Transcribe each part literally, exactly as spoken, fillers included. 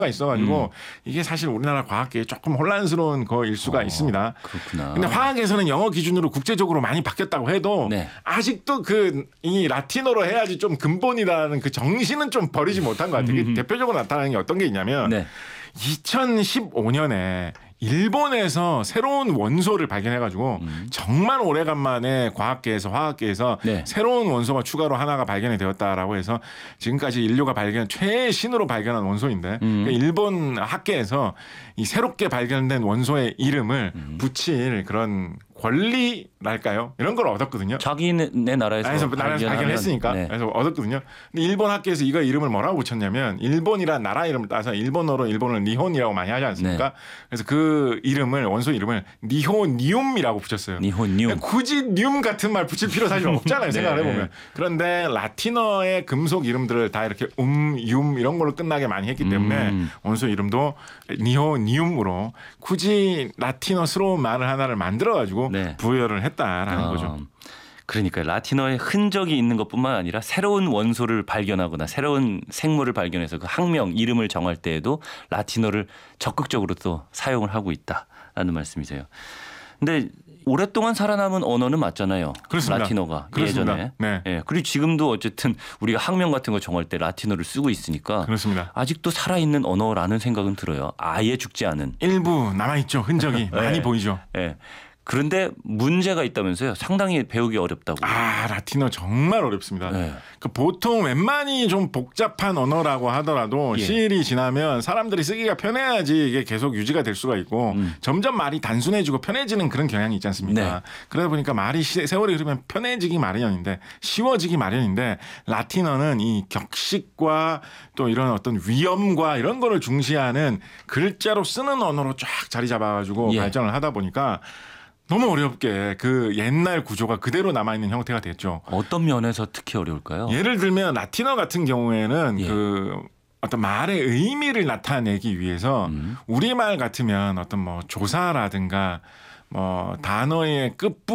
가 있어가지고 음. 이게 사실 우리나라 과학계에 조금 혼란스러운 거일 수가 어, 있습니다. 그렇구나. 근데 화학에서는 영어 기준으로 국제적으로 많이 바뀌었다고 해도 네. 아직도 그 이 라틴어로 해야지 좀 근본이라는 그 정신은 좀 버리지 못한 것 같아요. 이게 대표적으로 나타나는 게 어떤 게 있냐면 네. 이천십오 년에 일본에서 새로운 원소를 발견해가지고 음. 정말 오래간만에 과학계에서 화학계에서 네. 새로운 원소가 추가로 하나가 발견이 되었다라고 해서 지금까지 인류가 발견 최신으로 발견한 원소인데 음. 그러니까 일본 학계에서 이 새롭게 발견된 원소의 이름을 음. 붙일 그런 권리랄까요? 이런 걸 얻었거든요. 자기네 나라에서, 나라에서 나라에서 발견했으니까 네. 그래서 얻었거든요. 근데 일본 학계에서 이거 이름을 뭐라고 붙였냐면 일본이란 나라 이름을 따서 일본어로 일본을 니혼이라고 많이 하지 않습니까? 네. 그래서 그 이름을 원소 이름을 니호니움이라고 붙였어요. 니혼늄. 굳이 뉴움 같은 말 붙일 필요 사실 없잖아요. 네. 생각을 해보면. 그런데 라틴어의 금속 이름들을 다 이렇게 음, 윰 이런 걸로 끝나게 많이 했기 때문에 음. 원소 이름도 니호니움으로 굳이 라틴어스러운 말을 하나를 만들어가지고 네. 부여를 했다라는 어, 거죠. 그러니까 라틴어에 흔적이 있는 것뿐만 아니라 새로운 원소를 발견하거나 새로운 생물을 발견해서 그 학명 이름을 정할 때에도 라틴어를 적극적으로 또 사용을 하고 있다라는 말씀이세요. 근데 오랫동안 살아남은 언어는 맞잖아요. 그렇습니다. 라틴어가 그렇습니다. 예전에. 네. 예. 그리고 지금도 어쨌든 우리가 학명 같은 거 정할 때 라틴어를 쓰고 있으니까 그렇습니다. 아직도 살아있는 언어라는 생각은 들어요. 아예 죽지 않은. 일부 남아있죠. 흔적이 많이 네. 보이죠. 예. 그런데 문제가 있다면서요. 상당히 배우기 어렵다고. 아, 라틴어 정말 어렵습니다. 네. 그 보통 웬만히 좀 복잡한 언어라고 하더라도 예. 시일이 지나면 사람들이 쓰기가 편해야지 이게 계속 유지가 될 수가 있고 음. 점점 말이 단순해지고 편해지는 그런 경향이 있지 않습니까? 네. 그러다 보니까 말이 시, 세월이 흐르면 편해지기 마련인데 쉬워지기 마련인데 라틴어는 이 격식과 또 이런 어떤 위엄과 이런 거를 중시하는 글자로 쓰는 언어로 쫙 자리 잡아가지고 예. 발전을 하다 보니까 너무 어렵게 그 옛날 구조가 그대로 남아있는 형태가 됐죠. 어떤 면에서 특히 어려울까요? 예를 들면 라틴어 같은 경우에는 예. 그 어떤 말의 의미를 나타내기 위해서 음. 우리말 같으면 어떤 뭐 조사라든가 뭐 단어의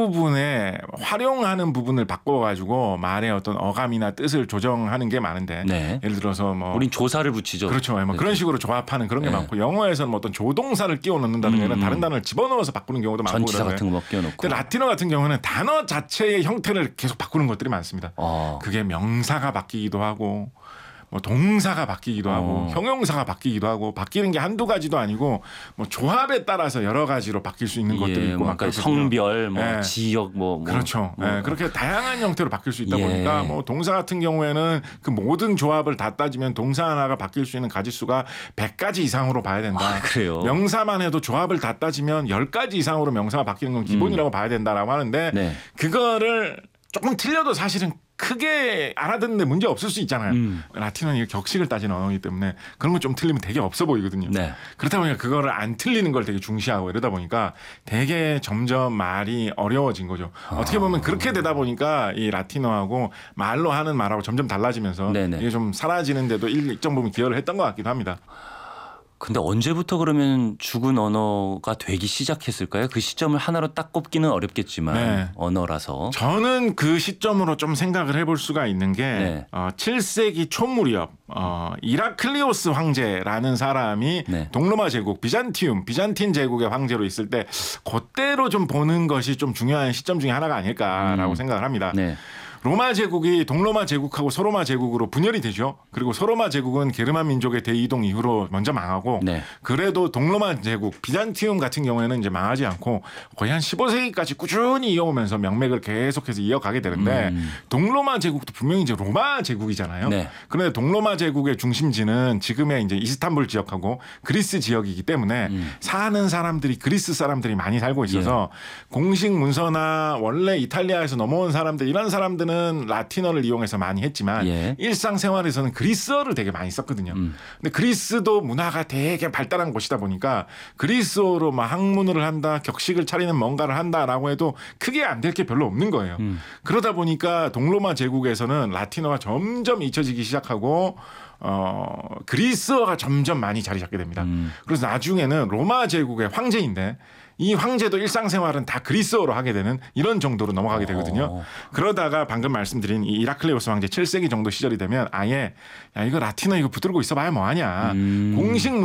끝부분에 활용하는 부분을 바꿔가지고 말의 어떤 어감이나 뜻을 조정하는 게 많은데 네. 예를 들어서 뭐 우린 조사를 붙이죠. 그렇죠. 뭐 네. 그런 식으로 조합하는 그런 게 네. 많고 영어에서는 뭐 어떤 조동사를 끼워 넣는다든가 음, 이런 다른 단어를 집어넣어서 바꾸는 경우도 많고 전치사 그러고요. 같은 거 막 끼워놓고. 근데 라틴어 같은 경우는 단어 자체의 형태를 계속 바꾸는 것들이 많습니다. 어. 그게 명사가 바뀌기도 하고 뭐 동사가 바뀌기도 하고 어. 형용사가 바뀌기도 하고 바뀌는 게 한두 가지도 아니고 뭐 조합에 따라서 여러 가지로 바뀔 수 있는 것들이 예, 있고 뭐 막 그러니까 그렇거든요. 성별, 뭐 예. 지역, 뭐, 뭐 그렇죠. 뭐. 예, 그렇게 다양한 형태로 바뀔 수 있다 예. 보니까 뭐 동사 같은 경우에는 그 모든 조합을 다 따지면 동사 하나가 바뀔 수 있는 가지수가 백 가지 이상으로 봐야 된다. 아, 그래요? 명사만 해도 조합을 다 따지면 열 가지 이상으로 명사가 바뀌는 건 기본이라고 봐야 된다라고 하는데 네. 그거를 조금 틀려도 사실은 크게 알아듣는데 문제 없을 수 있잖아요. 음. 라틴어는 이게 격식을 따지는 언어이기 때문에 그런 거 좀 틀리면 되게 없어 보이거든요. 네. 그렇다 보니까 그거를 안 틀리는 걸 되게 중시하고 이러다 보니까 되게 점점 말이 어려워진 거죠. 아. 어떻게 보면 그렇게 되다 보니까 이 라틴어하고 말로 하는 말하고 점점 달라지면서 네네. 이게 좀 사라지는데도 일정 부분 기여를 했던 것 같기도 합니다. 근데 언제부터 그러면 죽은 언어가 되기 시작했을까요? 그 시점을 하나로 딱 꼽기는 어렵겠지만 네. 언어라서. 저는 그 시점으로 좀 생각을 해볼 수가 있는 게 네. 어, 칠 세기 초 무렵 어, 이라클리오스 황제라는 사람이 네. 동로마 제국 비잔티움 비잔틴 제국의 황제로 있을 때 그때로 좀 보는 것이 좀 중요한 시점 중에 하나가 아닐까라고 음. 생각을 합니다. 네. 로마 제국이 동로마 제국하고 소로마 제국으로 분열이 되죠. 그리고 소로마 제국은 게르만 민족의 대이동 이후로 먼저 망하고 네. 그래도 동로마 제국 비잔티움 같은 경우에는 이제 망하지 않고 거의 한 십오 세기까지 꾸준히 이어오면서 명맥을 계속해서 이어가게 되는데 음. 동로마 제국도 분명히 이제 로마 제국이잖아요. 네. 그런데 동로마 제국의 중심지는 지금의 이제 이스탄불 지역하고 그리스 지역이기 때문에 음. 사는 사람들이 그리스 사람들이 많이 살고 있어서 예. 공식 문서나 원래 이탈리아에서 넘어온 사람들 이런 사람들은 라틴어를 이용해서 많이 했지만 예. 일상생활에서는 그리스어를 되게 많이 썼거든요. 음. 근데 그리스도 문화가 되게 발달한 곳이다 보니까 그리스어로 막 학문을 한다, 격식을 차리는 뭔가를 한다라고 해도 크게 안 될 게 별로 없는 거예요. 음. 그러다 보니까 동로마 제국에서는 라틴어가 점점 잊혀지기 시작하고 어, 그리스어가 점점 많이 자리 잡게 됩니다. 음. 그래서 나중에는 로마 제국의 황제인데 이 황제도 일상생활은 다 그리스어로 하게 되는 이런 정도로 넘어가게 되거든요. 어. 그러다가 방금 말씀드린 이 이라클레오스 황제 칠 세기 정도 시절이 되면 아예 야 이거 라틴어 이거 붙들고 있어봐야 뭐하냐. 음. 공식